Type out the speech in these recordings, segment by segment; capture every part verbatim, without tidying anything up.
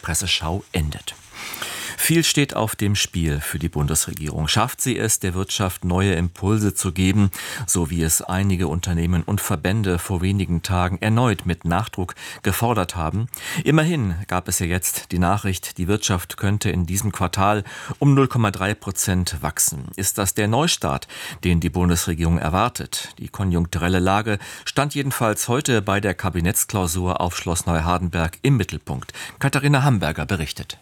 Presseschau endet. Viel steht auf dem Spiel für die Bundesregierung. Schafft sie es, der Wirtschaft neue Impulse zu geben, so wie es einige Unternehmen und Verbände vor wenigen Tagen erneut mit Nachdruck gefordert haben? Immerhin gab es ja jetzt die Nachricht, die Wirtschaft könnte in diesem Quartal um null Komma drei Prozent wachsen. Ist das der Neustart, den die Bundesregierung erwartet? Die konjunkturelle Lage stand jedenfalls heute bei der Kabinettsklausur auf Schloss Neuhardenberg im Mittelpunkt. Katharina Hamburger berichtet.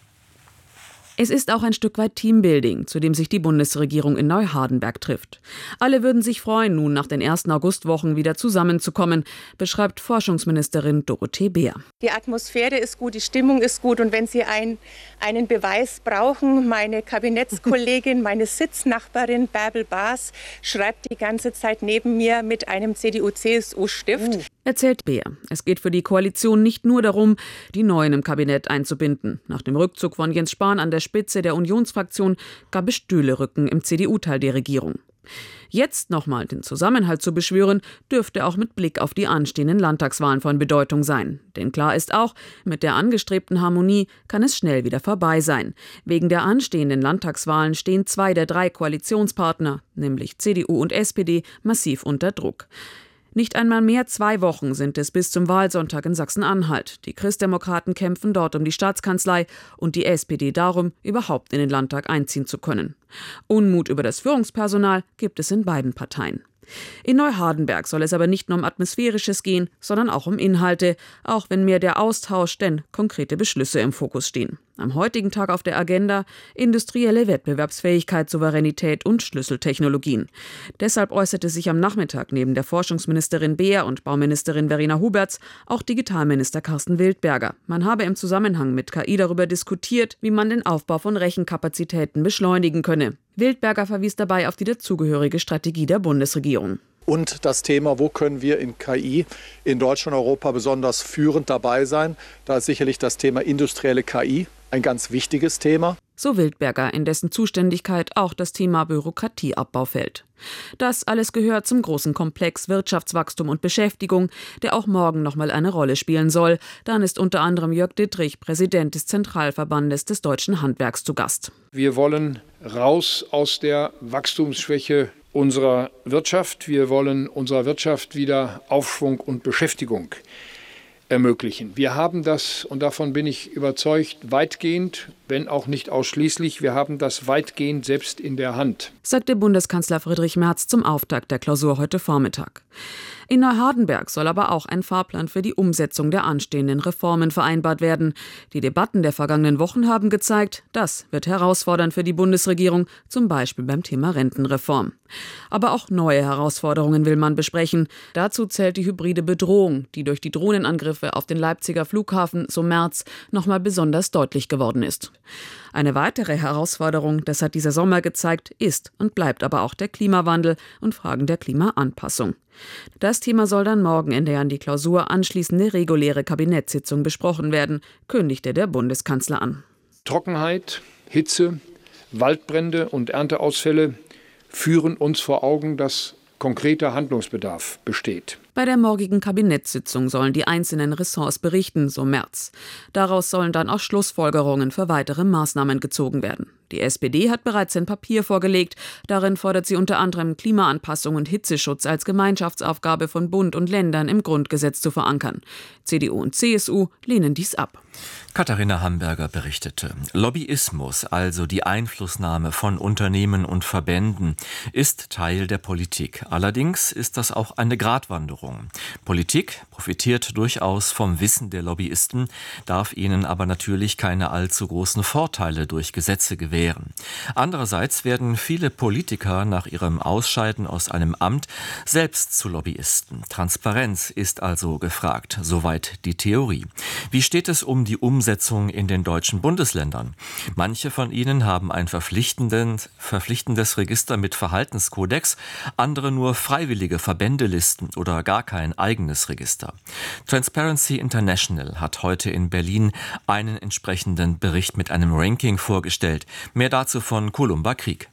Es ist auch ein Stück weit Teambuilding, zu dem sich die Bundesregierung in Neuhardenberg trifft. Alle würden sich freuen, nun nach den ersten Augustwochen wieder zusammenzukommen, beschreibt Forschungsministerin Dorothee Beer. Die Atmosphäre ist gut, die Stimmung ist gut und wenn Sie ein, einen Beweis brauchen, meine Kabinettskollegin, meine Sitznachbarin Bärbel Baas schreibt die ganze Zeit neben mir mit einem C D U-C S U-Stift. Erzählt Beer. Es geht für die Koalition nicht nur darum, die Neuen im Kabinett einzubinden. Nach dem Rückzug von Jens Spahn an der Spitze der Unionsfraktion gab es Stühlerücken im C D U-Teil der Regierung. Jetzt nochmal den Zusammenhalt zu beschwören, dürfte auch mit Blick auf die anstehenden Landtagswahlen von Bedeutung sein. Denn klar ist auch, mit der angestrebten Harmonie kann es schnell wieder vorbei sein. Wegen der anstehenden Landtagswahlen stehen zwei der drei Koalitionspartner, nämlich C D U und S P D, massiv unter Druck. Nicht einmal mehr zwei Wochen sind es bis zum Wahlsonntag in Sachsen-Anhalt. Die Christdemokraten kämpfen dort um die Staatskanzlei und die S P D darum, überhaupt in den Landtag einziehen zu können. Unmut über das Führungspersonal gibt es in beiden Parteien. In Neuhardenberg soll es aber nicht nur um Atmosphärisches gehen, sondern auch um Inhalte, auch wenn mehr der Austausch denn konkrete Beschlüsse im Fokus stehen. Am heutigen Tag auf der Agenda industrielle Wettbewerbsfähigkeit, Souveränität und Schlüsseltechnologien. Deshalb äußerte sich am Nachmittag neben der Forschungsministerin Beer und Bauministerin Verena Huberts auch Digitalminister Carsten Wildberger. Man habe im Zusammenhang mit K I darüber diskutiert, wie man den Aufbau von Rechenkapazitäten beschleunigen könne. Wildberger verwies dabei auf die dazugehörige Strategie der Bundesregierung. Und das Thema, wo können wir in K I in Deutschland und Europa besonders führend dabei sein? Da ist sicherlich das Thema industrielle K I ein ganz wichtiges Thema. So Wildberger, in dessen Zuständigkeit auch das Thema Bürokratieabbau fällt. Das alles gehört zum großen Komplex Wirtschaftswachstum und Beschäftigung, der auch morgen noch mal eine Rolle spielen soll. Dann ist unter anderem Jörg Dittrich, Präsident des Zentralverbandes des deutschen Handwerks, zu Gast. Wir wollen raus aus der Wachstumsschwäche unserer Wirtschaft. Wir wollen unserer Wirtschaft wieder Aufschwung und Beschäftigung ermöglichen. Wir haben das, und davon bin ich überzeugt, weitgehend, wenn auch nicht ausschließlich, wir haben das weitgehend selbst in der Hand, sagte Bundeskanzler Friedrich Merz zum Auftakt der Klausur heute Vormittag. In Neuhardenberg soll aber auch ein Fahrplan für die Umsetzung der anstehenden Reformen vereinbart werden. Die Debatten der vergangenen Wochen haben gezeigt, das wird herausfordernd für die Bundesregierung, zum Beispiel beim Thema Rentenreform. Aber auch neue Herausforderungen will man besprechen. Dazu zählt die hybride Bedrohung, die durch die Drohnenangriffe auf den Leipziger Flughafen, so Merz, nochmal besonders deutlich geworden ist. Eine weitere Herausforderung, das hat dieser Sommer gezeigt, ist und bleibt aber auch der Klimawandel und Fragen der Klimaanpassung. Das Thema soll dann morgen in der an die Klausur anschließende reguläre Kabinettssitzung besprochen werden, kündigte der Bundeskanzler an. Trockenheit, Hitze, Waldbrände und Ernteausfälle führen uns vor Augen, dass konkreter Handlungsbedarf besteht. Bei der morgigen Kabinettssitzung sollen die einzelnen Ressorts berichten, so Merz. Daraus sollen dann auch Schlussfolgerungen für weitere Maßnahmen gezogen werden. Die S P D hat bereits ein Papier vorgelegt. Darin fordert sie unter anderem Klimaanpassung und Hitzeschutz als Gemeinschaftsaufgabe von Bund und Ländern im Grundgesetz zu verankern. C D U und C S U lehnen dies ab. Katharina Hamburger berichtete. Lobbyismus, also die Einflussnahme von Unternehmen und Verbänden, ist Teil der Politik. Allerdings ist das auch eine Gratwanderung. Politik profitiert durchaus vom Wissen der Lobbyisten, darf ihnen aber natürlich keine allzu großen Vorteile durch Gesetze gewähren. Andererseits werden viele Politiker nach ihrem Ausscheiden aus einem Amt selbst zu Lobbyisten. Transparenz ist also gefragt, soweit die Theorie. Wie steht es um die Umsetzung in den deutschen Bundesländern? Manche von ihnen haben ein verpflichtendes, verpflichtendes Register mit Verhaltenskodex, andere nur freiwillige Verbändelisten oder gar kein eigenes Register. Transparency International hat heute in Berlin einen entsprechenden Bericht mit einem Ranking vorgestellt. Mehr dazu von Columba Krieg.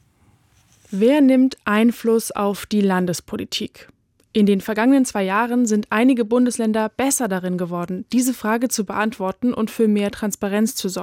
Wer nimmt Einfluss auf die Landespolitik? In den vergangenen zwei Jahren sind einige Bundesländer besser darin geworden, diese Frage zu beantworten und für mehr Transparenz zu sorgen.